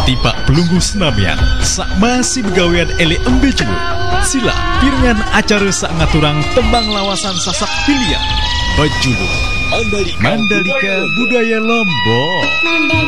Tiba pelunggu senamian sak masih begawian ele embe julu. Sila piringan acara sak ngaturang tembang lawasan sasak pilihan. Bajulu Mandalika Budaya Lombok.